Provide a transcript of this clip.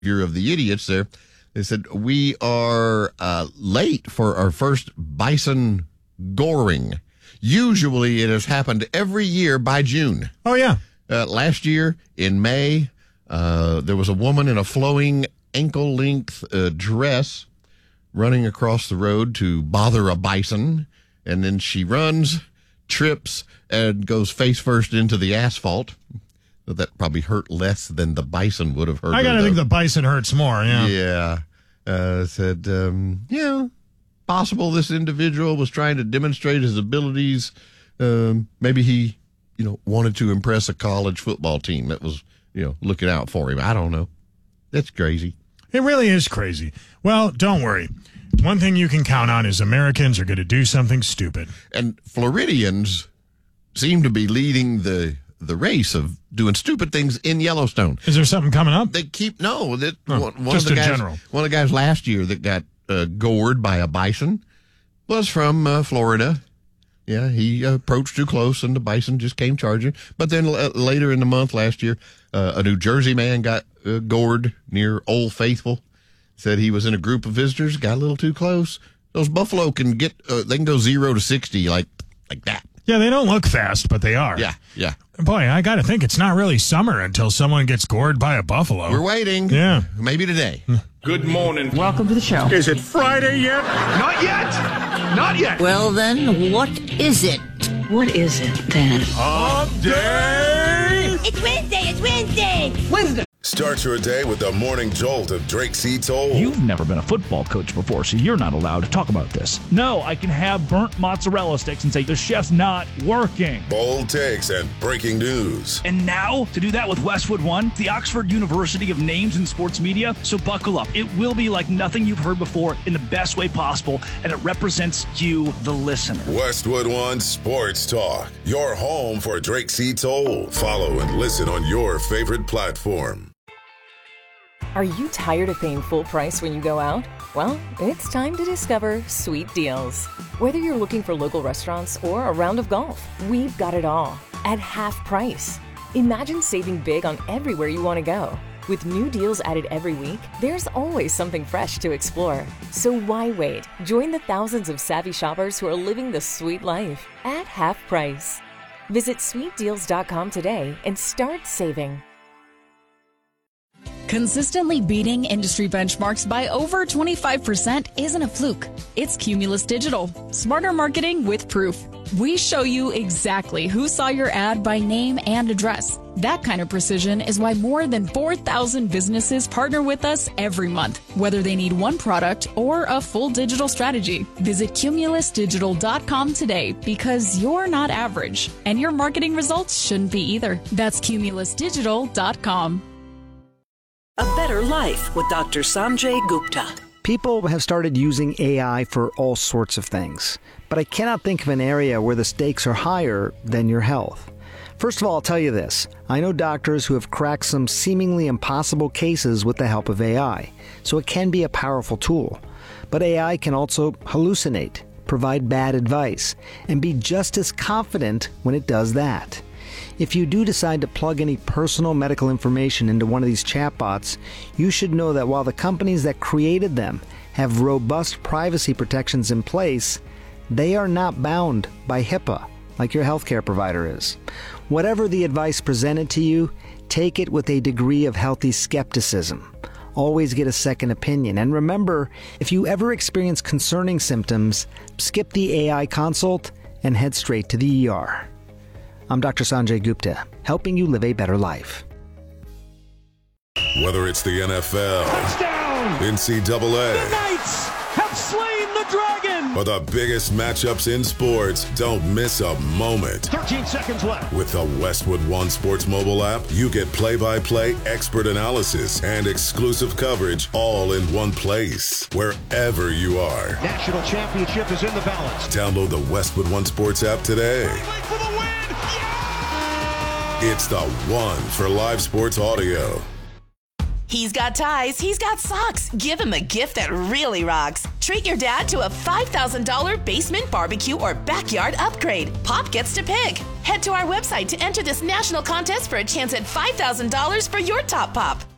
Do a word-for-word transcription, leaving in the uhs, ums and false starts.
behavior of the idiots there. They said, we are uh, late for our first bison goring. Usually it has happened every year by June. Oh, yeah. Uh, last year in May, uh, there was a woman in a flowing ankle-length uh, dress running across the road to bother a bison, and then she runs, trips, and goes face first into the asphalt. So that probably hurt less than the bison would have hurt. I got to think the bison hurts more, yeah. Yeah. Uh, said, um, yeah, possible this individual was trying to demonstrate his abilities. Um, maybe he, you know, wanted to impress a college football team that was, you know, looking out for him. I don't know. That's crazy. It really is crazy. Well, don't worry. One thing you can count on is Americans are going to do something stupid. And Floridians seem to be leading the the race of doing stupid things in Yellowstone. Is there something coming up? They keep, no. That, oh, one, one just of the in guys, general. One of the guys last year that got uh, gored by a bison was from uh, Florida. Yeah, he uh, approached too close and the bison just came charging. But then uh, later in the month last year, uh, a New Jersey man got uh, gored near Old Faithful. Said he was in a group of visitors, got a little too close. Those buffalo can get, uh, they can go zero to sixty like like that. Yeah, they don't look fast, but they are. Yeah, yeah. Boy, I got to think it's not really summer until someone gets gored by a buffalo. We're waiting. Yeah. Maybe today. Good morning. Welcome to the show. Is it Friday yet? Not yet. Not yet. Well, then, what is it? What is it, then? Hump Day! It's Wednesday. It's Wednesday. Wednesday. Start your day with the morning jolt of Drake C. Toll. You've never been a football coach before, so you're not allowed to talk about this. No, I can have burnt mozzarella sticks and say the chef's not working. Bold takes and breaking news. And now, to do that with Westwood One, the Oxford University of Names in Sports Media, so buckle up. It will be like nothing you've heard before in the best way possible, and it represents you, the listener. Westwood One Sports Talk, your home for Drake C. Toll. Follow and listen on your favorite platform. Are you tired of paying full price when you go out? Well, it's time to discover Sweet Deals. Whether you're looking for local restaurants or a round of golf, we've got it all at half price. Imagine saving big on everywhere you want to go. With new deals added every week, there's always something fresh to explore. So why wait? Join the thousands of savvy shoppers who are living the sweet life at half price. Visit sweet deals dot com today and start saving. Consistently beating industry benchmarks by over twenty-five percent isn't a fluke. It's Cumulus Digital. Smarter marketing with proof. We show you exactly who saw your ad by name and address. That kind of precision is why more than four thousand businesses partner with us every month, whether they need one product or a full digital strategy. Visit cumulus digital dot com today because you're not average, and your marketing results shouldn't be either. That's cumulus digital dot com. A Better Life with Doctor Sanjay Gupta. People have started using A I for all sorts of things, but I cannot think of an area where the stakes are higher than your health. First of all, I'll tell you this. I know doctors who have cracked some seemingly impossible cases with the help of A I, so it can be a powerful tool. But A I can also hallucinate, provide bad advice, and be just as confident when it does that. If you do decide to plug any personal medical information into one of these chatbots, you should know that while the companies that created them have robust privacy protections in place, they are not bound by HIPAA like your healthcare provider is. Whatever the advice presented to you, take it with a degree of healthy skepticism. Always get a second opinion. And remember, if you ever experience concerning symptoms, skip the A I consult and head straight to the E R. I'm Doctor Sanjay Gupta, helping you live a better life. Whether it's the N F L, Touchdown! N C double A, The Knights have slain the dragon! or the biggest matchups in sports, don't miss a moment. thirteen seconds left. With the Westwood One Sports mobile app, you get play-by-play expert analysis and exclusive coverage all in one place, wherever you are. National championship is in the balance. Download the Westwood One Sports app today. For the win! It's the one for live sports audio. He's got ties, he's got socks. Give him a gift that really rocks. Treat your dad to a five thousand dollars basement barbecue or backyard upgrade. Pop gets to pick. Head to our website to enter this national contest for a chance at five thousand dollars for your top pop.